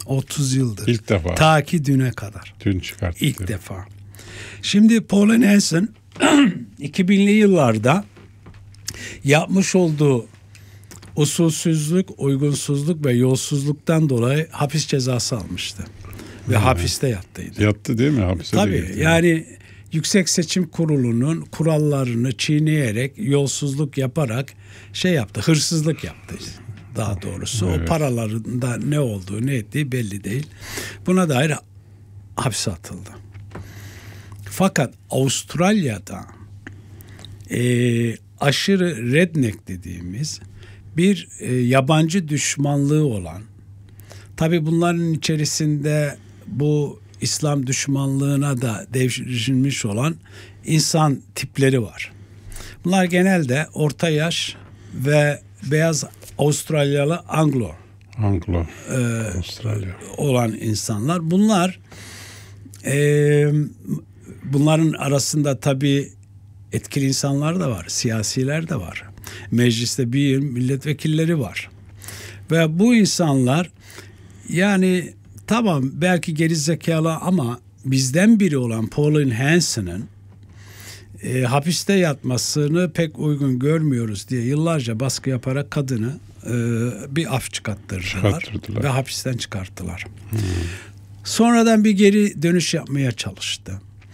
30 yıldır. İlk defa. Ta ki düne kadar. Dün çıkarttı. İlk defa. Şimdi Pauline Hanson 2000'li yıllarda yapmış olduğu usulsüzlük, uygunsuzluk ve yolsuzluktan dolayı hapis cezası almıştı. Ve hapiste yattıydı. Yattı değil mi? Hapise Tabii de yani Yüksek Seçim Kurulu'nun kurallarını çiğneyerek, yolsuzluk yaparak yaptı. Hırsızlık yaptı daha doğrusu. Evet. O paraların da ne olduğu, ne ettiği belli değil. Buna dair hapse atıldı. Fakat Avustralya'da aşırı redneck dediğimiz bir yabancı düşmanlığı olan, tabii bunların içerisinde bu İslam düşmanlığına da devşirilmiş olan insan tipleri var. Bunlar genelde orta yaş ve beyaz Avustralyalı Anglo Avustralya olan insanlar. Bunların arasında tabii etkili insanlar da var, siyasiler de var. Mecliste bir milletvekilleri var. Ve bu insanlar yani tamam belki gerizekalı ama bizden biri olan Pauline Hanson'ın hapiste yatmasını pek uygun görmüyoruz diye yıllarca baskı yaparak kadını bir af çıkarttırdılar ve hapisten çıkarttılar. Sonradan bir geri dönüş yapmaya çalıştı.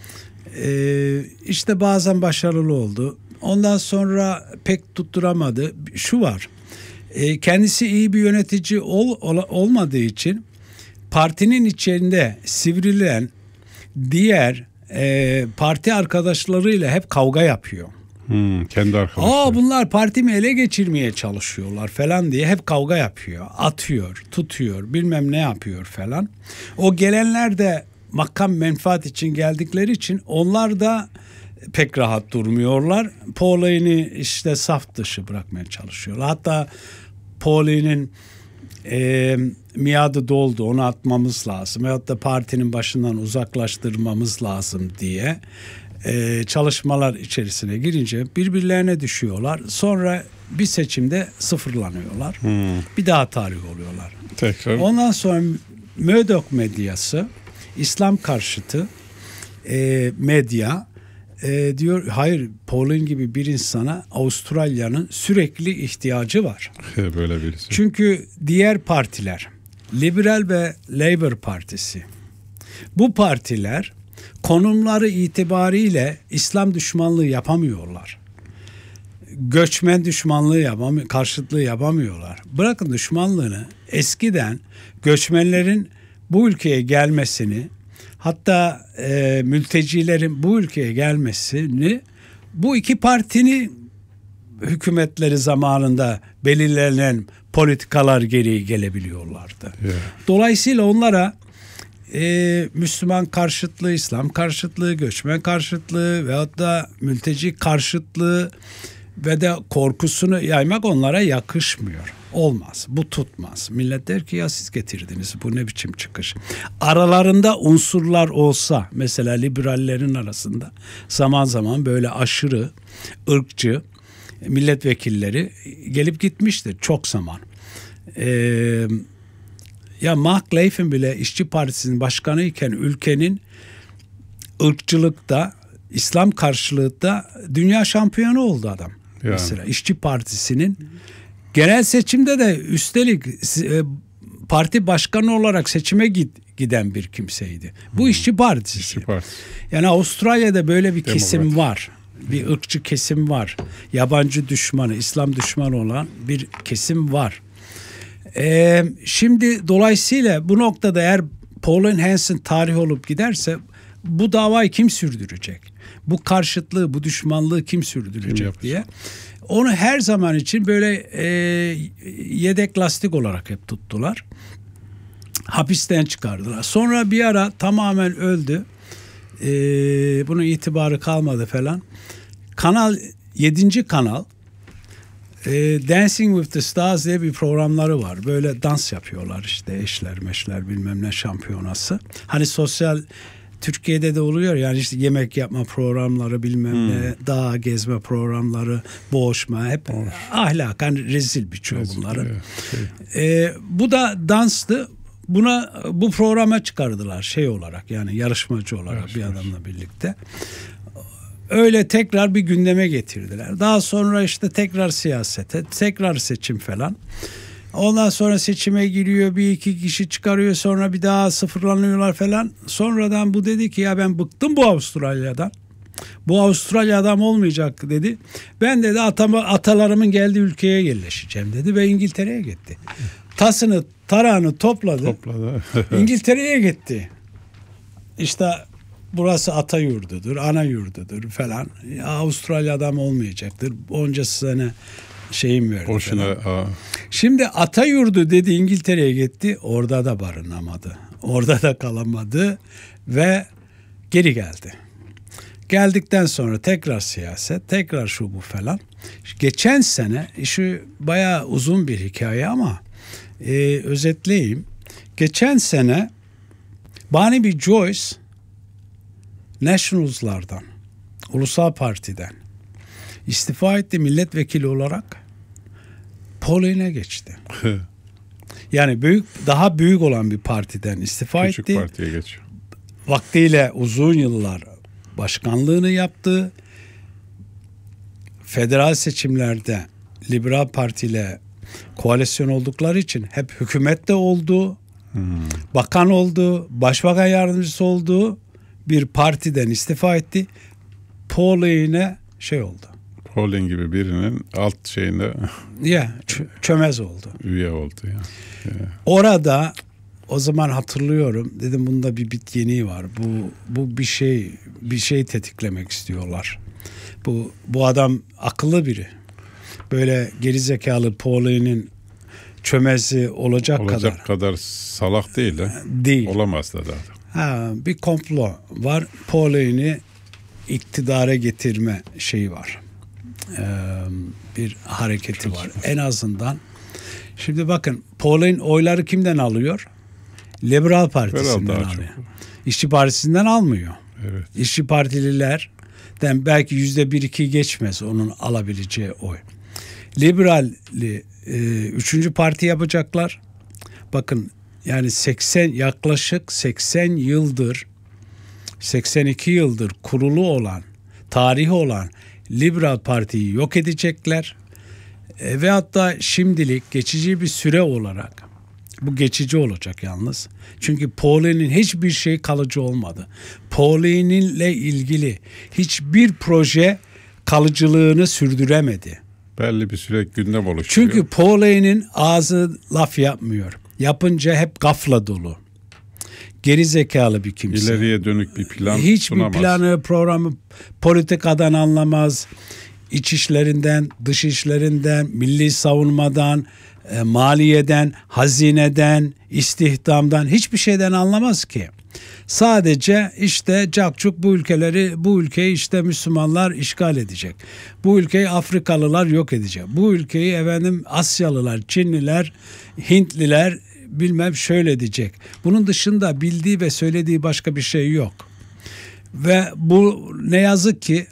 İşte bazen başarılı oldu. Ondan sonra pek tutturamadı. Şu var, kendisi iyi bir yönetici olmadığı için partinin içinde sivrilen diğer parti arkadaşlarıyla hep kavga yapıyor. Kendi arkadaşları. Bunlar partimi ele geçirmeye çalışıyorlar falan diye hep kavga yapıyor. Atıyor, tutuyor, bilmem ne yapıyor falan. O gelenler de makam menfaat için geldikleri için onlar da pek rahat durmuyorlar. Pauline'i işte saf dışı bırakmaya çalışıyorlar. Hatta Pauline'in miadı doldu, onu atmamız lazım veyahut da partinin başından uzaklaştırmamız lazım diye çalışmalar içerisine girince birbirlerine düşüyorlar. Sonra bir seçimde sıfırlanıyorlar. Bir daha tarih oluyorlar. Tekrar. Ondan sonra Murdoch medyası, İslam karşıtı medya diyor hayır, Pauline gibi bir insana Avustralya'nın sürekli ihtiyacı var. Böyle birisi. Çünkü diğer partiler, Liberal ve Labour Partisi, bu partiler konumları itibariyle İslam düşmanlığı yapamıyorlar. Göçmen düşmanlığı karşıtlığı yapamıyorlar. Bırakın düşmanlığını, eskiden göçmenlerin bu ülkeye gelmesini, hatta mültecilerin bu ülkeye gelmesini bu iki partinin hükümetleri zamanında belirlenen politikalar gereği gelebiliyorlardı. Yeah. Dolayısıyla onlara Müslüman karşıtlığı, İslam karşıtlığı, göçmen karşıtlığı veyahut da mülteci karşıtlığı ve de korkusunu yaymak onlara yakışmıyor. Olmaz. Bu tutmaz. Millet der ki ya siz getirdiniz. Bu ne biçim çıkış? Aralarında unsurlar olsa, mesela liberallerin arasında zaman zaman böyle aşırı, ırkçı milletvekilleri gelip gitmiştir çok zaman. Ya Mark Latham bile İşçi Partisi'nin başkanı iken ülkenin ırkçılıkta, İslam karşılıkta dünya şampiyonu oldu adam. Ya. Mesela İşçi Partisi'nin genel seçimde de üstelik parti başkanı olarak seçime giden bir kimseydi. Bu İşçi Partisi. İşçi Partisi. Yani Avustralya'da böyle bir kesim var. Bir ırkçı kesim var. Yabancı düşmanı, İslam düşmanı olan bir kesim var. Şimdi dolayısıyla bu noktada eğer Pauline Hanson tarih olup giderse bu davayı kim sürdürecek? Bu karşıtlığı, bu düşmanlığı kim sürdürecek diye. Onu her zaman için böyle yedek lastik olarak hep tuttular. Hapisten çıkardılar. Sonra bir ara tamamen öldü. Bunun itibarı kalmadı falan. 7. kanal Dancing with the Stars diye bir programları var. Böyle dans yapıyorlar işte, eşler meşler bilmem ne şampiyonası. Hani sosyal Türkiye'de de oluyor yani işte yemek yapma programları bilmem ne, dağ gezme programları, boğuşma, hep ahlaken rezil birçoğu bunların. Bu da danstı. bu programa çıkardılar şey olarak, yani yarışmacı olarak bir adamla birlikte. Öyle tekrar bir gündeme getirdiler. Daha sonra işte tekrar siyasete, tekrar seçim falan. Ondan sonra seçime giriyor, bir iki kişi çıkarıyor, sonra bir daha sıfırlanıyorlar falan. Sonradan bu dedi ki ya ben bıktım bu Avustralya'dan. Bu Avustralya adam olmayacak dedi. Ben dedi atalarımın geldiği ülkeye yerleşeceğim dedi ve İngiltere'ye gitti. Tasını tarağını topladı. İngiltere'ye gitti. İşte burası ata yurdudur, ana yurdudur falan. Avustralya adam olmayacaktır. Onca sene şeyim verdi. Boşuna. Şimdi ata yurdu dedi, İngiltere'ye gitti. Orada da barınamadı. Orada da kalamadı ve geri geldi. Geldikten sonra tekrar siyaset, tekrar şu bu falan. Geçen sene, şu bayağı uzun bir hikaye ama özetleyeyim. Geçen sene Barnaby Joyce Nationals'lardan, Ulusal Parti'den istifa etti milletvekili olarak. Pauline'e geçti. Yani daha büyük olan bir partiden istifa Küçük etti. Partiye geçiyor. Vaktiyle uzun yıllar başkanlığını yaptı. Federal seçimlerde Liberal Parti ile koalisyon oldukları için hep hükümette oldu. Bakan oldu, başbakan yardımcısı oldu. Bir partiden istifa etti. Pauline'e şey oldu. Pauline gibi birinin alt şeyinde çömez oldu. Üye oldu ya. Orada o zaman hatırlıyorum, dedim bunda bir bit yeniği var. Bu bir şey tetiklemek istiyorlar. Bu adam akıllı biri. Böyle gerizekalı Pauline'in çömezi olacak kadar salak değil de. Değil. Olamaz da zaten. Bir komplo var. Pauline'i iktidara getirme şeyi var. Bir hareketi var. En azından. Şimdi bakın, Pauline oyları kimden alıyor? Liberal Partisi'nden alıyor. İşçi Partisi'nden almıyor. Evet. İşçi Partililerden belki %1-2 geçmez onun alabileceği oy. Liberal'i 3. parti yapacaklar. Bakın yani yaklaşık 82 yıldır kurulu olan, tarihi olan Liberal Parti'yi yok edecekler. Ve hatta şimdilik geçici bir süre olarak, bu geçici olacak yalnız. Çünkü Pauline'in hiçbir şey kalıcı olmadı. Pauline'inle ilgili hiçbir proje kalıcılığını sürdüremedi. Belli bir süre gündem oluşturuyor. Çünkü Pauline'in ağzı laf yapmıyor. Yapınca hep gafla dolu. Geri zekalı bir kimse. İleriye dönük bir plan hiçbir sunamaz. Planı, programı, politikadan anlamaz. İç işlerinden, dış işlerinden, milli savunmadan, maliyeden, hazineden, istihdamdan, hiçbir şeyden anlamaz ki. Sadece işte cakçuk bu ülkeyi işte Müslümanlar işgal edecek. Bu ülkeyi Afrikalılar yok edecek. Bu ülkeyi Asyalılar, Çinliler, Hintliler bilmem şöyle diyecek. Bunun dışında bildiği ve söylediği başka bir şey yok. Ve bu ne yazık ki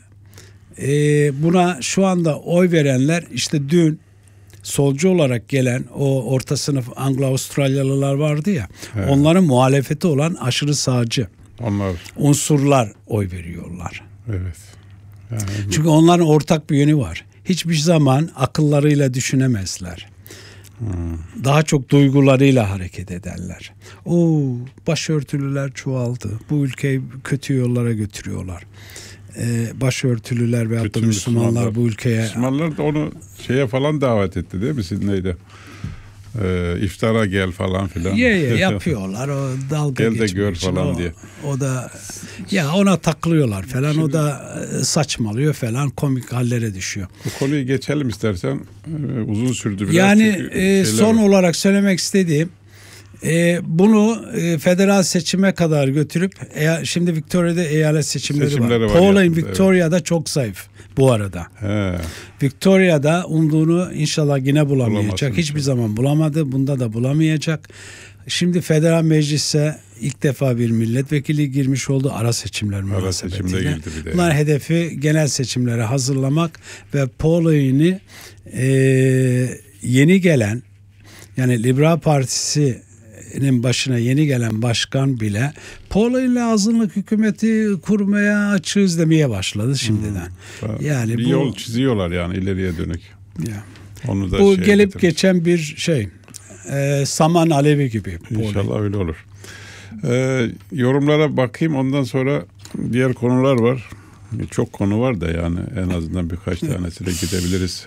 buna şu anda oy verenler, işte dün solcu olarak gelen o orta sınıf Anglo-Avustralyalılar vardı ya, evet. Onların muhalefeti olan aşırı sağcı unsurlar oy veriyorlar. Evet. Yani çünkü onların ortak bir yönü var. Hiçbir zaman akıllarıyla düşünemezler. Daha çok duygularıyla hareket ederler. Başörtülüler çoğaldı. Bu ülkeyi kötü yollara götürüyorlar. Başörtülüler veyahut da Müslümanlar bu ülkeye... Müslümanlar da onu şeye falan davet etti değil mi? Sidney'de. İftara gel falan filan. Yapıyorlar o dalga geçmek için. Gel de gör falan diye. O da ya ona takılıyorlar falan. Şimdi, o da saçmalıyor falan, komik hallere düşüyor. Bu konuyu geçelim istersen. Uzun sürdü biraz. Yani son olarak söylemek istediğim, bunu federal seçime kadar götürüp şimdi Victoria'da eyalet seçimleri var. Pauline Victoria'da çok zayıf bu arada. Victoria'da umduğunu inşallah yine bulamayacak. Hiçbir zaman bulamadı. Bunda da bulamayacak. Şimdi federal meclise ilk defa bir milletvekili girmiş oldu ara seçimler münasebetiyle. Bunlar hedefi genel seçimlere hazırlamak ve Pauline'i yeni gelen, yani Liberal Partisi başına yeni gelen başkan bile Polo ile azınlık hükümeti kurmaya açığız demeye başladı şimdiden. Yani bir yol çiziyorlar yani ileriye dönük. Ya. Onu da bu gelip geçen bir şey. Saman alevi gibi. İnşallah öyle olur. Yorumlara bakayım, ondan sonra diğer konular var. Çok konu var da yani en azından birkaç tanesiyle gidebiliriz.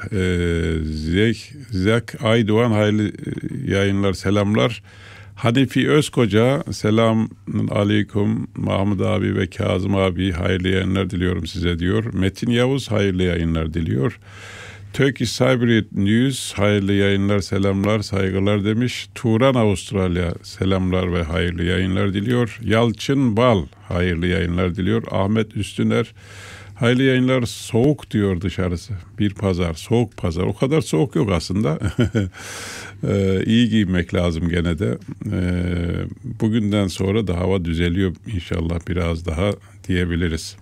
Zek Aydoğan hayırlı yayınlar, selamlar. Hanifi Özkoca selamun aleyküm Mahmut abi ve Kazım abi hayırlı yayınlar diliyorum size diyor. Metin Yavuz hayırlı yayınlar diliyor. Turkish Hybrid News hayırlı yayınlar, selamlar, saygılar demiş. Turan Avustralya selamlar ve hayırlı yayınlar diliyor. Yalçın Bal hayırlı yayınlar diliyor. Ahmet Üstüner hayırlı yayınlar, soğuk diyor dışarısı. Bir pazar, soğuk pazar. O kadar soğuk yok aslında. İyi giyinmek lazım gene de. Bugünden sonra da hava düzeliyor inşallah biraz daha diyebiliriz.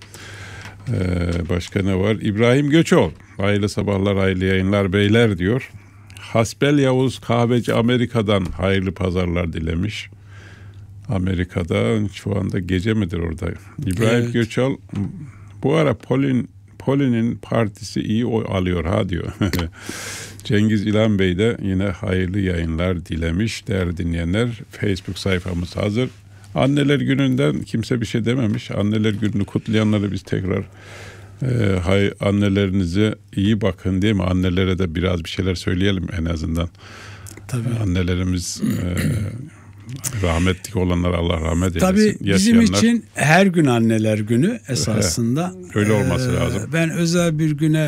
Başka ne var? İbrahim Göçoğ hayırlı sabahlar, hayırlı yayınlar beyler diyor. Hasbel Yavuz kahveci Amerika'dan hayırlı pazarlar dilemiş. Amerika'da şu anda gece midir orada? İbrahim Göçoğ bu ara Polin'in partisi iyi oy alıyor ha diyor. Cengiz İlhan Bey de yine hayırlı yayınlar dilemiş. Değerli dinleyenler, Facebook sayfamız hazır. Anneler Günü'nden kimse bir şey dememiş. Anneler Günü'nü kutlayanları biz tekrar annelerinize iyi bakın değil mi? Annelere de biraz bir şeyler söyleyelim en azından. Tabii. Annelerimiz rahmetli olanlar Allah rahmet eylesin. Tabii bizim için her gün Anneler Günü esasında. Öyle olması lazım. Ben özel bir güne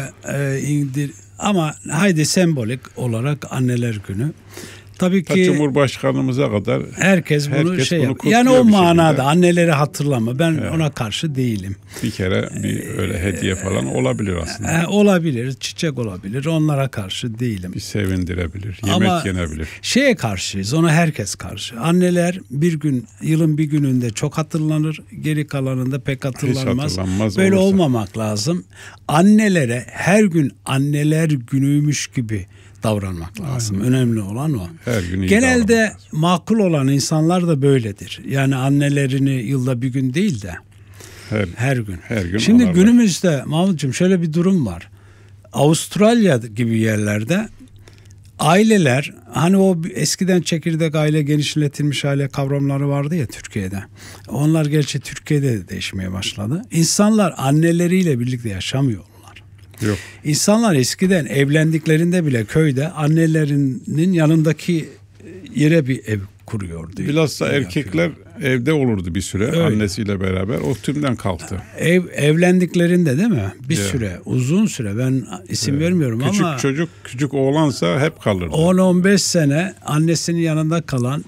ama haydi sembolik olarak Anneler Günü. Tabii ki Cumhurbaşkanımıza kadar herkes bunu yani o manada anneleri hatırlama. Ben ona karşı değilim. Bir kere bir öyle hediye falan olabilir aslında. Olabilir, çiçek olabilir. Onlara karşı değilim. Bir sevindirebilir, yemek yenebilir. Şeye karşıyız, ona herkes karşı. Anneler bir gün, yılın bir gününde çok hatırlanır, geri kalanında pek hatırlanmaz. Böyle olmamak lazım. Annelere her gün Anneler Günüymüş gibi davranmak lazım. Aynen. Önemli olan o. Her gün genelde makul olan insanlar da böyledir. Yani annelerini yılda bir gün değil de her gün. Şimdi anarlar. Günümüzde Mahmutcuğum şöyle bir durum var. Avustralya gibi yerlerde aileler, hani o eskiden çekirdek aile, genişletilmiş aile kavramları vardı ya Türkiye'de. Onlar gerçi Türkiye'de de değişmeye başladı. İnsanlar anneleriyle birlikte yaşamıyor. Yok. İnsanlar eskiden evlendiklerinde bile köyde annelerinin yanındaki yere bir ev kuruyordu. Bilhassa erkekler evde olurdu bir süre. Öyle. Annesiyle beraber. O tümden kalktı. Evlendiklerinde değil mi? Bir süre, uzun süre, ben isim vermiyorum ama küçük oğlansa hep kalırdı. 10-15 sene annesinin yanında kalan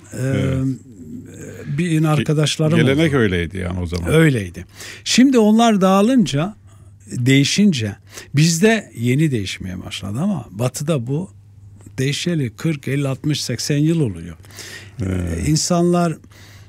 bir arkadaşlarım gelenek oldu. Öyleydi yani o zaman. Öyleydi. Şimdi onlar dağılınca, değişince bizde yeni değişmeye başladı ama Batı'da bu değişeli 40, 50, 60, 80 yıl oluyor. İnsanlar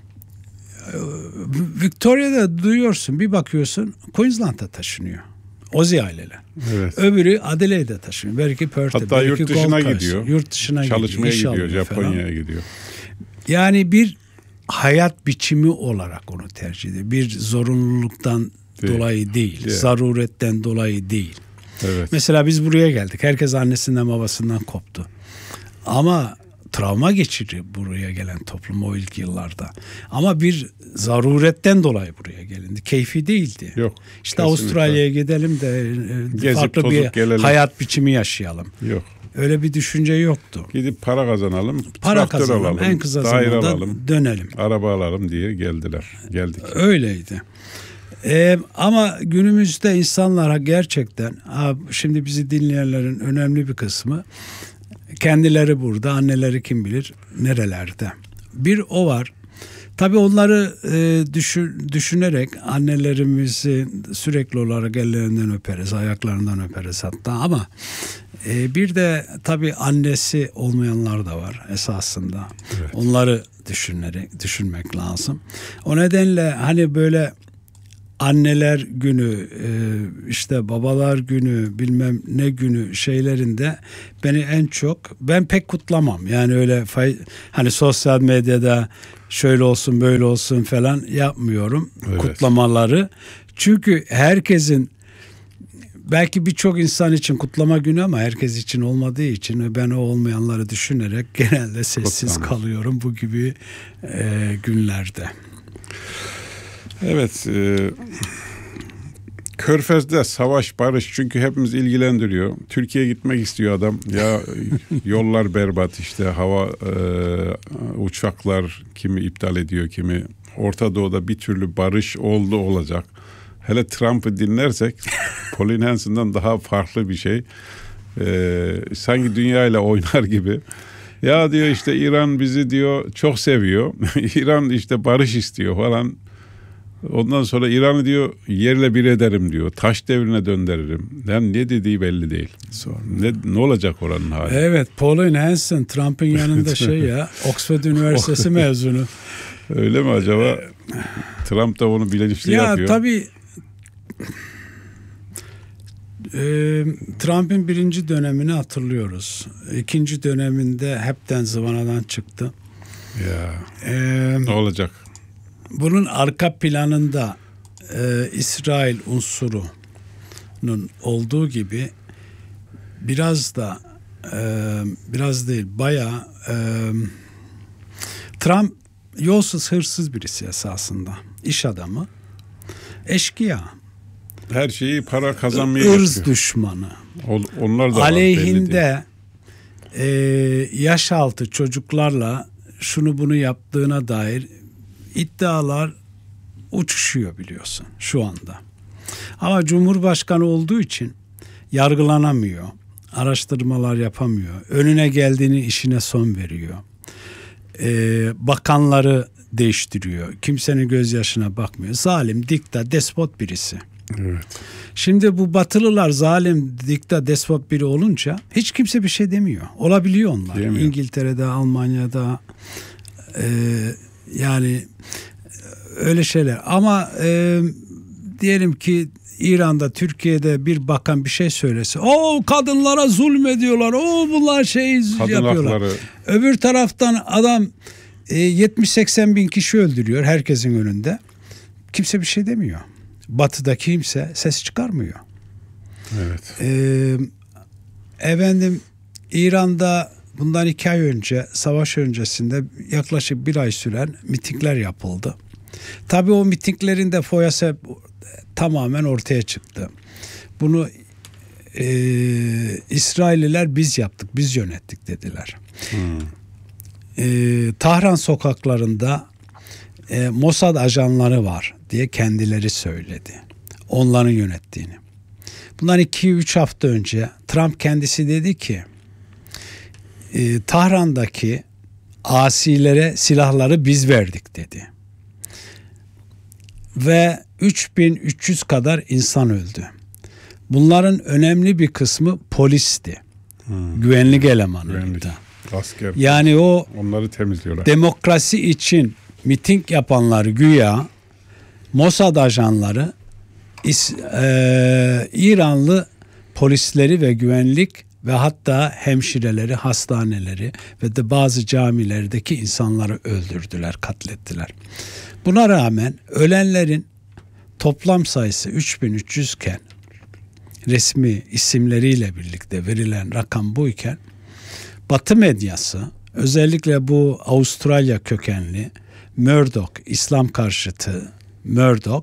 Victoria'da duyuyorsun, bir bakıyorsun Queensland'a taşınıyor. Aussie aileler. Evet. Öbürü Adelaide'e taşınıyor. Belki Perth'e, hatta belki yurt dışına gidiyor. Yurt dışına çalışmaya gidiyor, Japonya'ya gidiyor. Yani bir hayat biçimi olarak onu tercih ediyor. Bir zorunluluktan dolayı değil. Zaruretten dolayı değil. Evet. Mesela biz buraya geldik. Herkes annesinden babasından koptu. Ama travma geçirdi buraya gelen toplum o ilk yıllarda. Ama bir zaruretten dolayı buraya gelindi. Keyfi değildi. Yok. İşte Avustralya'ya gidelim de farklı bir gelelim. Hayat biçimi yaşayalım. Yok. Öyle bir düşünce yoktu. Gidip para kazanalım, alalım, en kısa zamanda dönelim. Araba alalım diye geldik. Öyleydi. Ama günümüzde insanlara gerçekten, şimdi bizi dinleyenlerin önemli bir kısmı kendileri burada, anneleri kim bilir nerelerde. Bir o var. Tabii onları düşünerek annelerimizi sürekli olarak ellerinden öperiz, ayaklarından öperiz hatta, ama bir de tabii annesi olmayanlar da var esasında. Evet. Onları düşünmek lazım. O nedenle hani böyle anneler günü, işte babalar günü, bilmem ne günü şeylerinde beni en çok, ben pek kutlamam. Yani öyle hani sosyal medyada şöyle olsun böyle olsun falan yapmıyorum, evet, kutlamaları. Çünkü herkesin, belki birçok insan için kutlama günü ama herkes için olmadığı için ben o olmayanları düşünerek genelde sessiz kalıyorum bu gibi günlerde. Evet, Körfez'de savaş, barış, çünkü hepimiz ilgilendiriyor. Türkiye'ye gitmek istiyor adam. Ya yollar berbat, işte hava, uçaklar kimi iptal ediyor, kimi. Orta Doğu'da bir türlü barış olacak. Hele Trump'ı dinlersek Pauline Hanson'dan daha farklı bir şey. Sanki dünyayla oynar gibi. Ya diyor işte İran bizi diyor çok seviyor. İran işte barış istiyor falan. Ondan sonra İran'ı diyor yerle bir ederim diyor. Taş devrine döndürürüm. Yani ne dediği belli değil. Ne olacak oranın hali? Evet, Pauline Hanson Trump'ın yanında ya Oxford Üniversitesi mezunu. Öyle mi acaba? Trump da onu bilinçli yapıyor. Ya tabii Trump'ın birinci dönemini hatırlıyoruz. İkinci döneminde hepten zıvanadan çıktı. Ya ne olacak? Bunun arka planında İsrail unsurunun olduğu gibi biraz da biraz değil bayağı Trump yolsuz hırsız birisi esasında. İş adamı. Eşkıya. Her şeyi para kazanmaya ırz düşmanı. Onlar da aleyhinde yaş altı çocuklarla şunu bunu yaptığına dair iddialar uçuşuyor biliyorsun şu anda. Ama Cumhurbaşkanı olduğu için yargılanamıyor. Araştırmalar yapamıyor. Önüne geldiğini işine son veriyor. Bakanları değiştiriyor. Kimsenin gözyaşına bakmıyor. Zalim, dikta, despot birisi. Evet. Şimdi bu Batılılar zalim, dikta, despot biri olunca hiç kimse bir şey demiyor. Olabiliyor onlar. Diyemiyor. İngiltere'de, Almanya'da yani öyle şeyler. Ama diyelim ki İran'da, Türkiye'de bir bakan bir şey söylese, o kadınlara zulmediyorlar, o bunlar kadın yapıyorlar. Hakları. Öbür taraftan adam 70-80 bin kişi öldürüyor herkesin önünde. Kimse bir şey demiyor. Batı'daki kimse ses çıkarmıyor. Evet. Efendim İran'da bundan 2 ay önce, savaş öncesinde yaklaşık 1 ay süren mitingler yapıldı. Tabii o mitinglerin de foyası tamamen ortaya çıktı. Bunu İsrailliler biz yaptık, biz yönettik dediler. Tahran sokaklarında Mossad ajanları var diye kendileri söyledi. Onların yönettiğini. Bundan 2-3 hafta önce Trump kendisi dedi ki Tahran'daki asilere silahları biz verdik dedi. Ve 3300 kadar insan öldü. Bunların önemli bir kısmı polisti. Güvenlik elemanıydı. Asker. Yani o onları temizliyorlar. Demokrasi için miting yapanlar güya Mossad ajanları, İranlı polisleri ve güvenlik ve hatta hemşireleri, hastaneleri ve de bazı camilerdeki insanları öldürdüler, katlettiler. Buna rağmen ölenlerin toplam sayısı 3300 iken, resmi isimleriyle birlikte verilen rakam buyken, Batı medyası, özellikle bu Avustralya kökenli Murdoch, İslam karşıtı Murdoch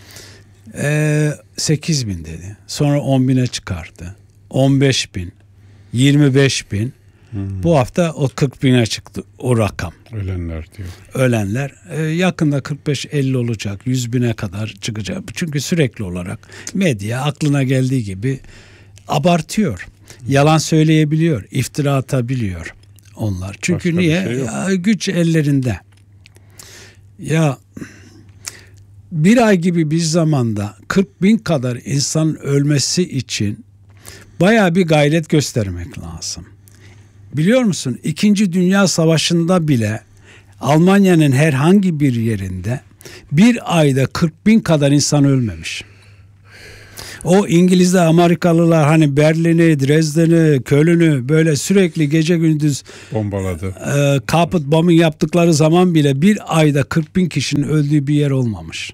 8 bin dedi. Sonra 10 bine çıkardı. 15 bin, 25 bin. Bu hafta o 40 bine çıktı o rakam. Ölenler diyor. Ölenler. Yakında 45-50 olacak. 100 bine kadar çıkacak. Çünkü sürekli olarak medya aklına geldiği gibi abartıyor. Yalan söyleyebiliyor. İftira atabiliyor onlar. Çünkü başka niye? Güç ellerinde. Ya bir ay gibi bir zamanda 40 bin kadar insanın ölmesi için bayağı bir gayret göstermek lazım. Biliyor musun? 2. Dünya Savaşı'nda bile Almanya'nın herhangi bir yerinde bir ayda 40.000 kadar insan ölmemiş. O İngilizler, Amerikalılar hani Berlin'i, Dresden'i, Köln'ü böyle sürekli gece gündüz bombaladı. Carpet bombing yaptıkları zaman bile bir ayda 40.000 kişinin öldüğü bir yer olmamış.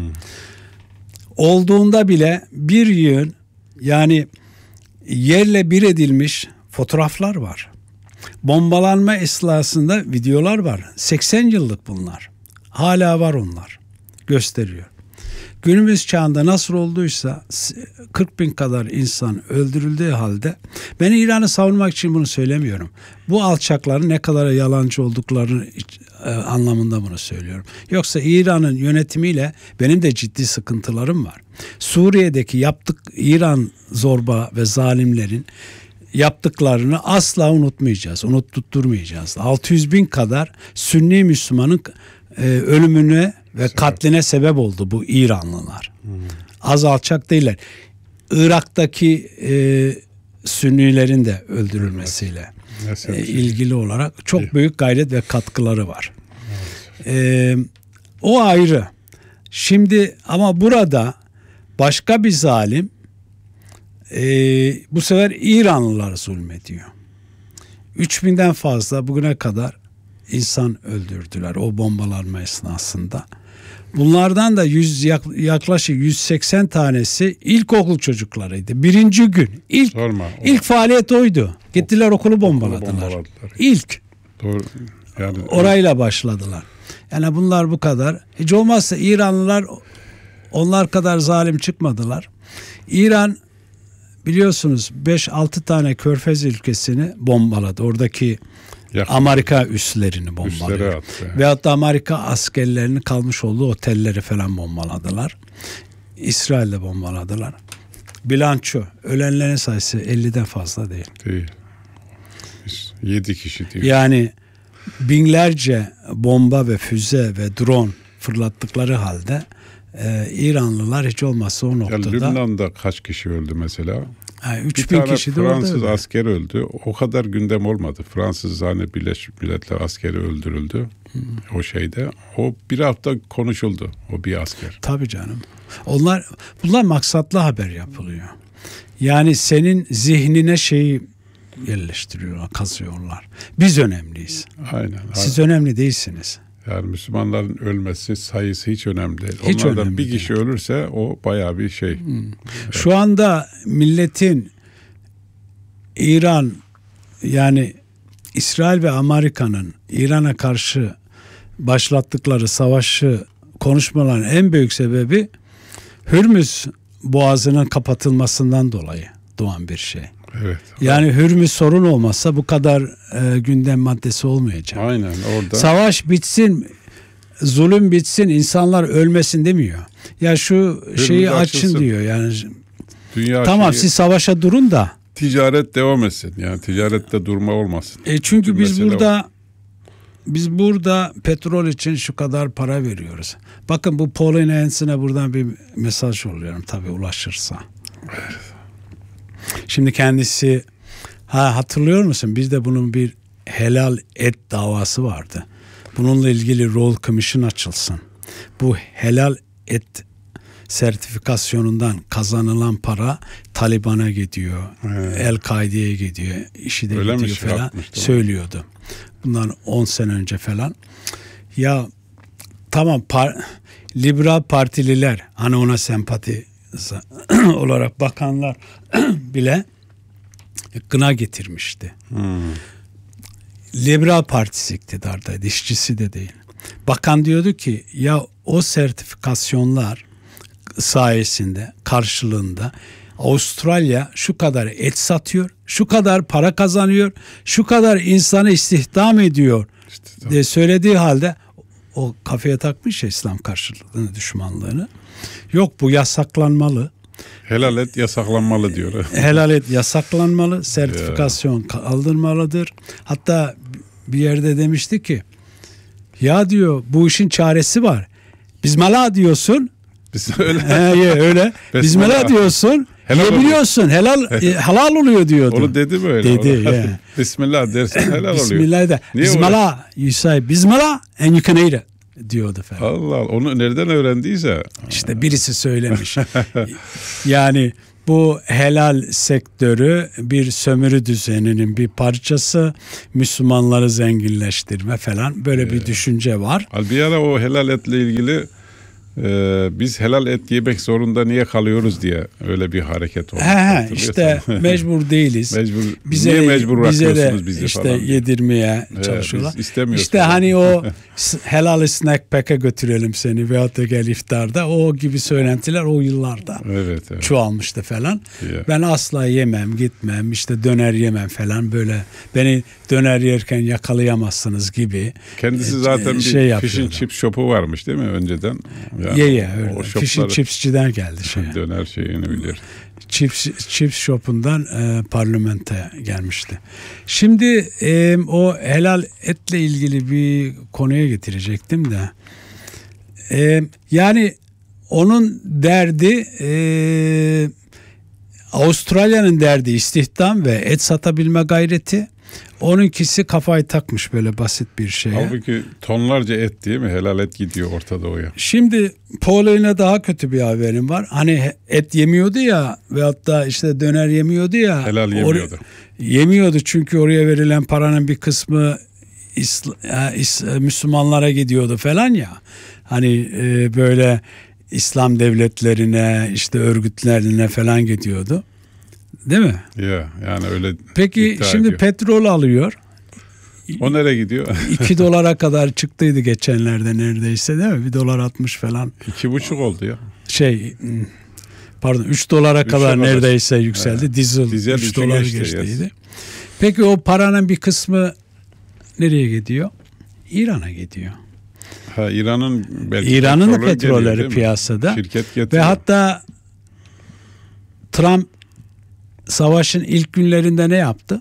Olduğunda bile bir yığın, yani yerle bir edilmiş fotoğraflar var. Bombalanma esnasında videolar var. 80 yıllık bunlar. Hala var onlar. Gösteriyor. Günümüz çağında nasıl olduysa 40.000 kadar insan öldürüldüğü halde, ben İran'ı savunmak için bunu söylemiyorum. Bu alçakların ne kadar yalancı olduklarını anlamında bunu söylüyorum. Yoksa İran'ın yönetimiyle benim de ciddi sıkıntılarım var. Suriye'deki İran zorba ve zalimlerin yaptıklarını asla unutmayacağız, unutturmayacağız. 600.000 kadar Sünni Müslümanın ölümüne ve katline sebep oldu bu İranlılar. Az alçak değiller. Irak'taki Sünnilerin de öldürülmesiyle ilgili olarak çok büyük gayret ve katkıları var. O ayrı. Şimdi ama burada başka bir zalim bu sefer İranlılar zulmediyor. 3.000'den fazla bugüne kadar insan öldürdüler o bombalanma esnasında. Bunlardan da yaklaşık 180 tanesi ilkokul çocuklarıydı. Birinci gün. İlk faaliyet oydu. Gittiler okulu bombaladılar. İlk. Doğru. Yani orayla başladılar. Yani bunlar bu kadar. Hiç olmazsa İranlılar onlar kadar zalim çıkmadılar. İran biliyorsunuz 5-6 tane Körfez ülkesini bombaladı. Oradaki Amerika üslerini bombaladı. Veyahut da Amerika askerlerinin kalmış olduğu otelleri falan bombaladılar. İsrail'de bombaladılar. Bilanço, ölenlerin sayısı 50'den fazla değil. 7 kişi diyor. Yani binlerce bomba ve füze ve drone fırlattıkları halde İranlılar hiç olmazsa o noktada. Lübnan'da kaç kişi öldü mesela? 3.000 kişi de Fransız asker öldü. O kadar gündem olmadı. Fransız hani Birleşmiş Milletler askeri öldürüldü. O şeyde. O bir hafta konuşuldu. O bir asker. Tabii canım. Bunlar maksatlı haber yapılıyor. Yani senin zihnine şeyi yerleştiriyorlar, kazıyorlar. Biz önemliyiz. Aynen. Siz önemli değilsiniz. Yani Müslümanların ölmesi sayısı hiç önemli değil. Hiç onlardan bir kişi ölürse o bayağı bir şey. Şu anda milletin İran, yani İsrail ve Amerika'nın İran'a karşı başlattıkları savaşı konuşmaların en büyük sebebi Hürmüz Boğazı'nın kapatılmasından dolayı doğan bir şey. Evet. Yani Hürmüz sorun olmazsa bu kadar gündem maddesi olmayacak. Aynen orada. Savaş bitsin, zulüm bitsin, insanlar ölmesin demiyor. Ya şu Hürmüz şeyi açılsın. açın diyor. Yani Dünya tamam siz savaşa durun da. Ticaret devam etsin. Yani ticarette durma olmasın. Çünkü biz burada petrol için şu kadar para veriyoruz. Bakın bu Pauline Hanson'a buradan bir mesaj yolluyorum tabii ulaşırsa. Evet. Şimdi kendisi hatırlıyor musun? Bizde bunun bir helal et davası vardı. Bununla ilgili Royal Commission açılsın. Bu helal et sertifikasyonundan kazanılan para Taliban'a gidiyor. El-Kaide'ye gidiyor. IŞİD'e gidiyor falan söylüyordu. Bundan 10 sene önce falan. Ya tamam liberal partililer hani ona sempati olarak bakanlar bile gına getirmişti. Liberal Partisi iktidardaydı, işçisi de değil. Bakan diyordu ki ya o sertifikasyonlar sayesinde, karşılığında Avustralya şu kadar et satıyor, şu kadar para kazanıyor, şu kadar insanı istihdam ediyor diye söylediği halde o kafaya takmış ya İslam karşılığını, düşmanlığını. Yok bu yasaklanmalı. Helal et yasaklanmalı diyor. Helal et yasaklanmalı, sertifikasyon kaldırmalıdır. Hatta bir yerde demişti ki ya diyor bu işin çaresi var. Bismillah diyorsun. Öyle. Bismillah diyorsun. Yiyebiliyorsun. Halal oluyor diyordu. Onu dedi böyle. Dedi. Bismillah dersin helal oluyor. Bismillah de. Bismillah. You say Bismillah and you can eat it. diyordu falan. Allah Allah, onu nereden öğrendiyse. İşte birisi söylemiş. Yani bu helal sektörü bir sömürü düzeninin bir parçası, Müslümanları zenginleştirme falan, böyle bir düşünce var. Bir ara o helal etle ilgili biz helal et yemek zorunda niye kalıyoruz diye öyle bir hareket oldu. İşte mecbur değiliz. Niye mecbur bırakıyorsunuz bizi işte falan yedirmeye çalışıyorlar. Biz istemiyoruz İşte falan. hani o helal snack pack'e götürelim seni veyahut da gel iftarda, o gibi söylentiler o yıllarda çoğalmıştı falan. Ben asla yemem, gitmem, işte döner yemem falan, böyle beni döner yerken yakalayamazsınız gibi. Kendisi zaten bir fish and chips shop'u varmış değil mi önceden? Yani öyle. Fish and chips'ciden geldi şey. Döner şeyini bilir. Chips shop'undan parlamentoya gelmişti. Şimdi o helal etle ilgili bir konuya getirecektim de. Yani onun derdi, Avustralya'nın derdi istihdam ve et satabilme gayreti. Onunkisi kafayı takmış böyle basit bir şeye. Halbuki tonlarca et değil mi? Helal et gidiyor Orta Doğu'ya. Şimdi Pauline'e daha kötü bir haberim var. Hani et yemiyordu ya, veyahut da işte döner yemiyordu ya. Helal yemiyordu. Yemiyordu çünkü oraya verilen paranın bir kısmı Müslümanlara gidiyordu falan ya. Hani böyle İslam devletlerine, işte örgütlerine falan gidiyordu. Değil mi? Ya yani öyle. Peki şimdi ediyor. Petrol alıyor. O nereye gidiyor? $2 kadar çıktıydı geçenlerde neredeyse, değil mi? $1.60 falan. 2,5 oldu ya. $3 kadar neredeyse yükseldi. Dizel $3 geçtiydi. Peki o paranın bir kısmı nereye gidiyor? İran'a gidiyor. İran'ın da petrolleri piyasada. Şirket getiriyor. Ve hatta Trump savaşın ilk günlerinde ne yaptı?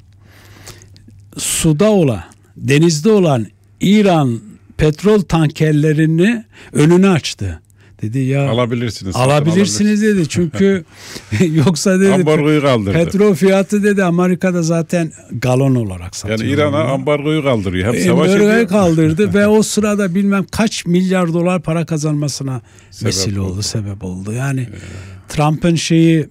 Suda olan, denizde olan İran petrol tankerlerini önünü açtı. Dedi ya alabilirsiniz dedi. Çünkü yoksa dedi ambargoyu kaldırdı. Petrol fiyatı dedi Amerika'da zaten galon olarak satıyor. Yani İran'a ambargoyu kaldırıyor. Hem ambargoyu kaldırdı ve o sırada bilmem kaç milyar dolar para kazanmasına sebep oldu. Yani Trump'ın şeyi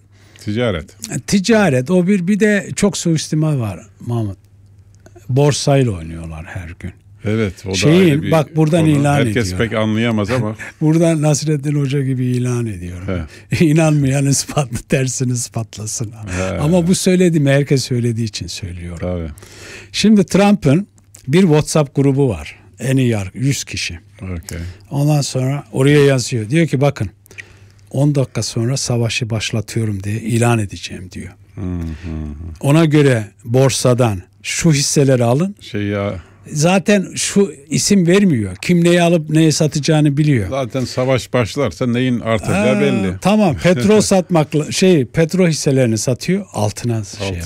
ticaret. O bir de çok suistimal var Mahmut. Borsayla oynuyorlar her gün. Evet, o da ayrı bir bak buradan konu. ilan Herkes ediyorum. Pek anlayamaz ama. Buradan Nasreddin Hoca gibi ilan ediyorum. İnanmayan tersini ispatlasın. Ama bu söylediğim herkes söylediği için söylüyorum. Tabii. Şimdi Trump'ın bir WhatsApp grubu var. En iyi 100 kişi. Okay. Ondan sonra oraya yazıyor. Diyor ki bakın 10 dakika sonra savaşı başlatıyorum diye ilan edeceğim diyor. Ona göre borsadan şu hisseleri alın. Zaten şu isim vermiyor. Kim neyi alıp neyi satacağını biliyor. Zaten savaş başlarsa neyin artacağı belli. Tamam, petrol satmakla petrol hisselerini satıyor, altına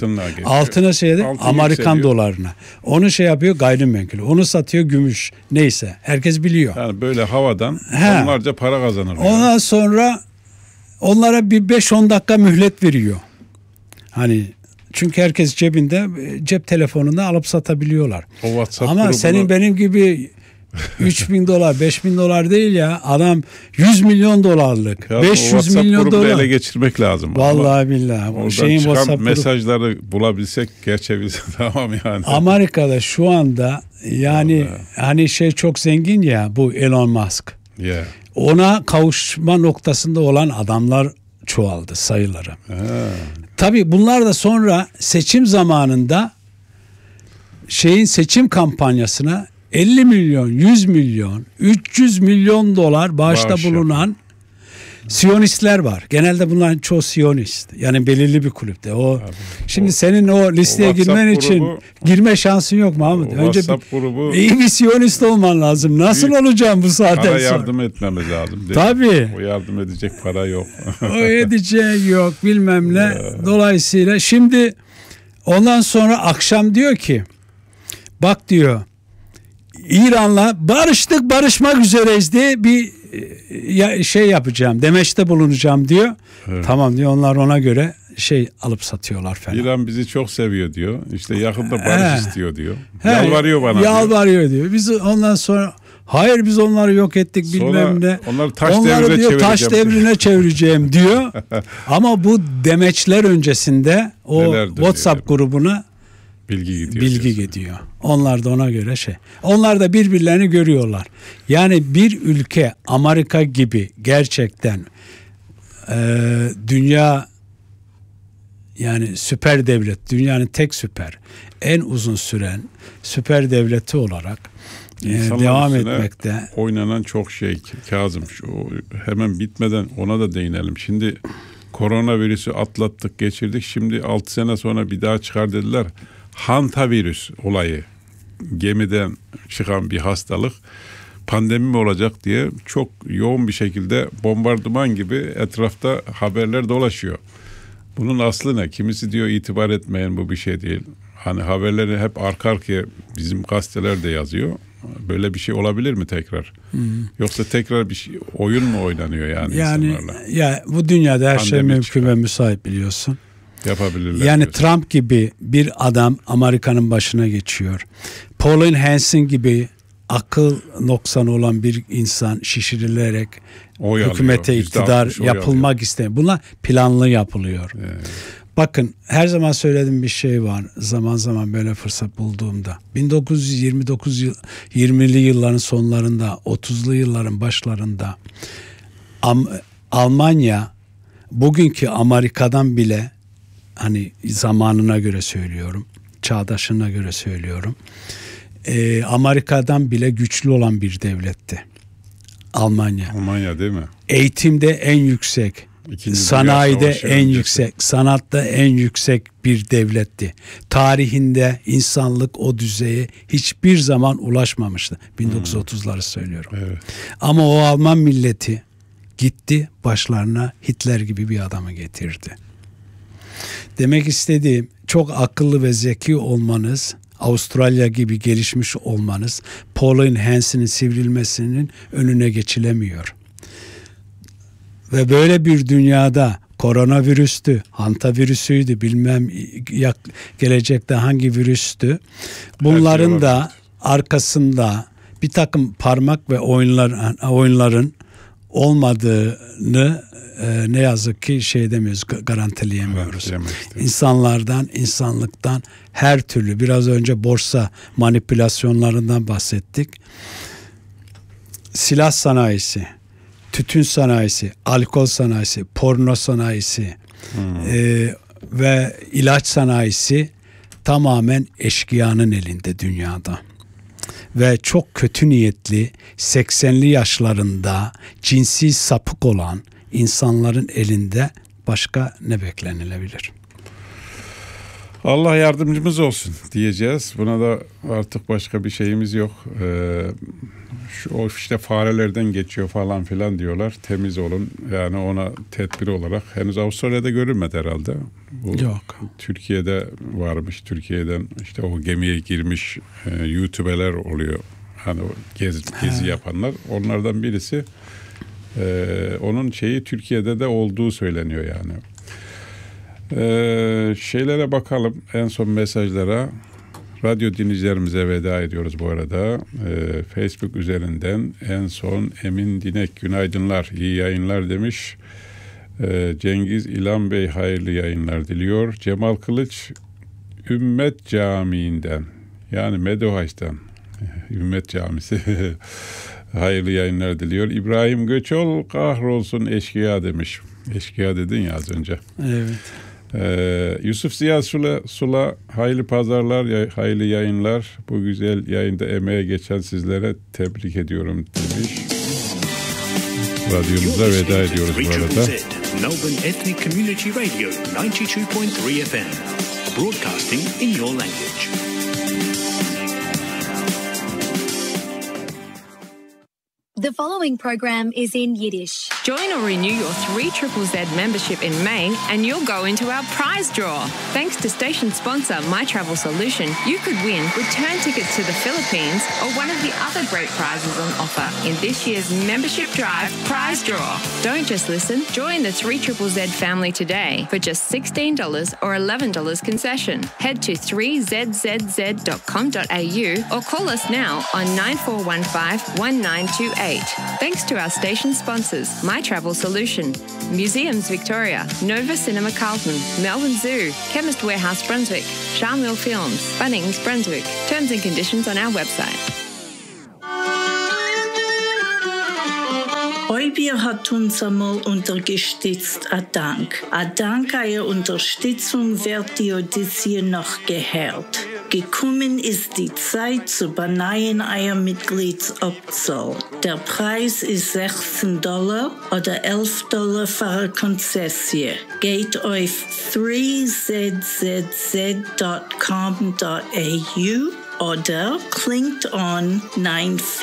Amerikan dolarına. Onu yapıyor gayrimenkul. Onu satıyor gümüş. Neyse, herkes biliyor. Yani böyle havadan onlarca para kazanır. Ondan sonra onlara bir 5-10 dakika mühlet veriyor. Hani çünkü herkes cebinde, cep telefonunda alıp satabiliyorlar. Ama senin benim gibi $3.000, $5.000 değil ya. Adam $100 milyon, ya $500 milyon ele geçirmek lazım. Vallahi billahi. Oradan çıkan mesajları bulabilsek, geçebilsek tamam yani. Amerika'da şu anda yani hani çok zengin ya bu Elon Musk. Yeah. Ona kavuşma noktasında olan adamlar çoğaldı sayıları. Tabii bunlar da sonra seçim zamanında seçim kampanyasına 50 milyon, 100 milyon, 300 milyon dolar bağışta bulunan Siyonistler var. Genelde bunların çoğu Siyonist. Yani belirli bir kulüpte. Şimdi senin o listeye girmen için girme şansın yok Mahmut. Önce iyi bir Siyonist olman lazım. Nasıl olacağım bu saatten sonra? Para yardım etmemiz lazım. Tabii. O yardım edecek para yok. O edeceği yok bilmem ne. Dolayısıyla şimdi ondan sonra akşam diyor ki bak diyor İran'la barışmak üzereyiz diye bir yapacağım, demeçte bulunacağım diyor. Evet. Tamam diyor, onlar ona göre alıp satıyorlar falan. İran bizi çok seviyor diyor. İşte yakında barış istiyor diyor. Yalvarıyor bana Yalvarıyor diyor. Biz ondan sonra Hayır biz onları yok ettik bilmem ne. Onları diyor taş devrine çevireceğim diyor. Ama bu demeçler öncesinde o WhatsApp grubuna bilgi gidiyor. Onlar da ona göre Onlar da birbirlerini görüyorlar. Yani bir ülke Amerika gibi gerçekten dünya yani süper devlet, dünyanın tek en uzun süren süper devleti olarak devam etmekte. Oynanan çok Kazım. Hemen bitmeden ona da değinelim. Şimdi koronavirüsü atlattık, geçirdik. Şimdi 6 sene sonra bir daha çıkar dediler. Hantavirüs olayı. Gemiden çıkan bir hastalık. Pandemi mi olacak diye çok yoğun bir şekilde bombardıman gibi etrafta haberler dolaşıyor. Bunun aslı ne? Kimisi diyor itibar etmeyin, bu bir şey değil. Hani haberleri hep arka arkaya bizim gazeteler de yazıyor. Böyle bir şey olabilir mi tekrar? Yoksa tekrar bir oyun mu oynanıyor yani insanlarla? Ya bu dünyada her şey mümkün ve müsait biliyorsun. Yapabilirler. Yani diyorsun. Trump gibi bir adam Amerika'nın başına geçiyor. Pauline Hanson gibi akıl noksanı olan bir insan şişirilerek hükümete iktidar yapılmak istemiyor. Bunlar planlı yapılıyor. Evet. Bakın her zaman söylediğim bir şey var. Zaman zaman böyle fırsat bulduğumda. 1920'li yılların sonlarında, 30'lu yılların başlarında Almanya bugünkü Amerika'dan bile hani zamanına göre söylüyorum, çağdaşına göre söylüyorum. Amerika'dan bile güçlü olan bir devletti. Almanya değil mi? Eğitimde en yüksek, sanayide en yüksek, sanatta en yüksek bir devletti. Tarihinde insanlık o düzeye hiçbir zaman ulaşmamıştı. 1930'ları söylüyorum. Evet. Ama o Alman milleti gitti başlarına Hitler gibi bir adamı getirdi. Demek istediğim çok akıllı ve zeki olmanız, Avustralya gibi gelişmiş olmanız, Pauline Hanson'ın sivrilmesinin önüne geçilemiyor. Ve böyle bir dünyada koronavirüstü, hantavirüsüydü, bilmem gelecekte hangi virüstü, bunların da arkasında bir takım parmak ve oyunların olmadığını ne yazık ki garantileyemiyoruz. İnsanlardan, insanlıktan her türlü, biraz önce borsa manipülasyonlarından bahsettik. Silah sanayisi, tütün sanayisi, alkol sanayisi, porno sanayisi ve ilaç sanayisi tamamen eşkıyanın elinde dünyada. Ve çok kötü niyetli 80'li yaşlarında cinsi sapık olan insanların elinde, başka ne beklenilebilir? Allah yardımcımız olsun diyeceğiz. Buna da artık başka bir şeyimiz yok. O işte farelerden geçiyor falan filan diyorlar. Temiz olun. Yani ona tedbir olarak. Henüz Avustralya'da görülmedi herhalde. Yok. Türkiye'de varmış. Türkiye'den işte o gemiye girmiş YouTuber'ler oluyor. Hani o gezi yapanlar. Onlardan birisi. Onun Türkiye'de de olduğu söyleniyor yani. Şeylere bakalım, en son mesajlara. Radyo dinleyicilerimize veda ediyoruz bu arada. Facebook üzerinden en son Emin Dinek günaydınlar, iyi yayınlar demiş. Cengiz İlhan Bey hayırlı yayınlar diliyor. Cemal Kılıç Ümmet Camii'nden, yani Medohaç'tan, Ümmet Camisi hayırlı yayınlar diliyor. İbrahim Göçol kahrolsun eşkıya demiş. Eşkıya dedin ya az önce. Evet. Yusuf Ziya Sula hayırlı pazarlar, hayırlı yayınlar. Bu güzel yayında emeğe geçen sizlere tebrik ediyorum demiş. Radyomuza veda ediyoruz bu arada. Melbourne Ethnic Community Radio 92.3 FM. Broadcasting in your language. The following program is in Yiddish. Join or renew your 3ZZZ membership in May and you'll go into our prize draw. Thanks to station sponsor My Travel Solution, you could win return tickets to the Philippines or one of the other great prizes on offer in this year's Membership Drive prize draw. Don't just listen, join the 3ZZZ family today for just $16 or $11 concession. Head to 3zzz.com.au or call us now on 9415-1928. Thanks to our station sponsors, My Travel Solution, Museums Victoria, Nova Cinema Carlton, Melbourne Zoo, Chemist Warehouse Brunswick, Charmel Films, Bunnings Brunswick. Terms and conditions on our website. Eubier hat uns einmal unterstützt, a Dank. A Dank a Ihrer Unterstützung wird die Odyssee noch gehört. Gekommen ist die Zeit zu beneien euer Mitgliedsabzahl. Der Preis ist $16 oder $11 für eine Konzession. Geht auf 3zzz.com.au oder klingt an 94